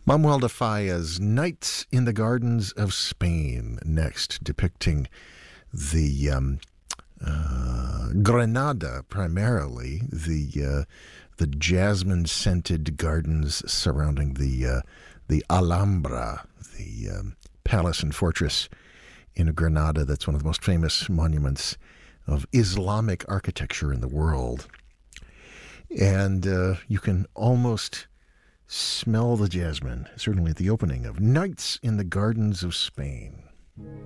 Manuel de Falla's Nights in the Gardens of Spain, next, depicting the Granada, primarily, the jasmine-scented gardens surrounding the Alhambra, the palace and fortress in Granada that's one of the most famous monuments of Islamic architecture in the world. And you can almost smell the jasmine, certainly at the opening of Nights in the Gardens of Spain.